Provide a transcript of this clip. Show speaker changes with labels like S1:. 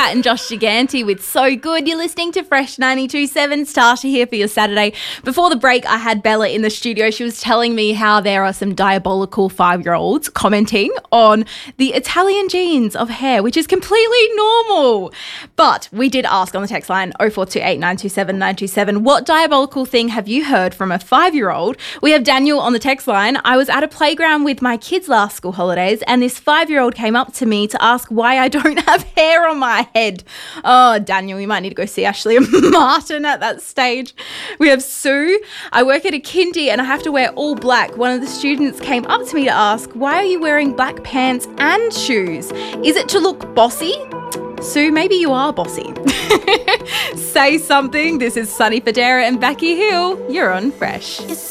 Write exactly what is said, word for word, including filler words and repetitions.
S1: Cat and Josh Gigante with So Good. You're listening to Fresh ninety-two point seven. Starter here for your Saturday. Before the break, I had Bella in the studio. She was telling me how there are some diabolical five-year-olds commenting on the Italian genes of hair, which is completely normal. But we did ask on the text line oh four two eight, nine two seven, nine two seven, what diabolical thing have you heard from a five-year-old? We have Daniel on the text line. I was at a playground with my kids last school holidays and this five-year-old came up to me to ask why I don't have hair on my head. Oh, Daniel, you might need to go see Ashley and Martin at that stage. We have Sue. I work at a kindy and I have to wear all black. One of the students came up to me to ask, why are you wearing black pants and shoes? Is it to look bossy? Sue, maybe you are bossy. Say something. This is Sunny Federa and Becky Hill. You're on Fresh.